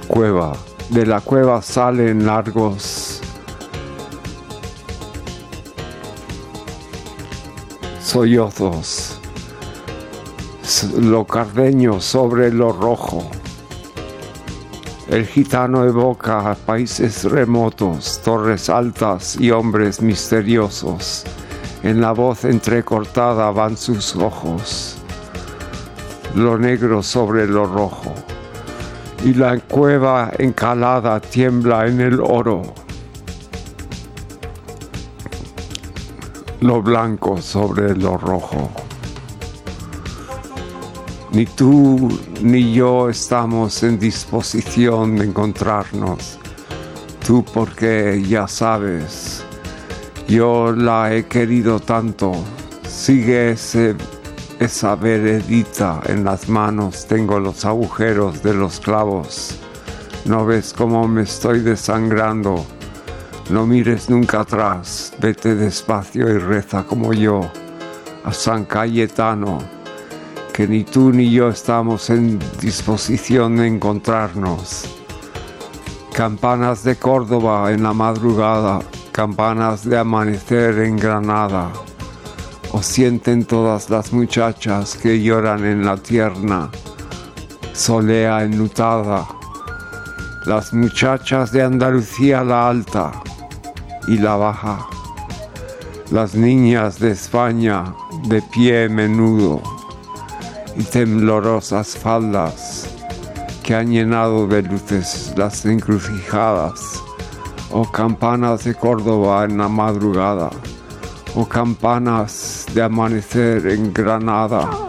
cueva. De la cueva salen largos sollozos, lo cardeño sobre lo rojo. El gitano evoca países remotos, torres altas y hombres misteriosos. En la voz entrecortada van sus ojos, lo negro sobre lo rojo. Y la cueva encalada tiembla en el oro, lo blanco sobre lo rojo. Ni tú ni yo estamos en disposición de encontrarnos. Tú porque ya sabes, yo la he querido tanto. Sigue esa veredita en las manos, tengo los agujeros de los clavos. ¿No ves cómo me estoy desangrando? No mires nunca atrás, vete despacio y reza como yo a San Cayetano, que ni tú ni yo estamos en disposición de encontrarnos. Campanas de Córdoba en la madrugada, campanas de amanecer en Granada. O sienten todas las muchachas que lloran en la tierna solea enlutada. Las muchachas de Andalucía la alta y la baja. Las niñas de España de pie menudo y temblorosas faldas que han llenado de luces las encrucijadas. O campanas de Córdoba en la madrugada, o campanas de amanecer en Granada.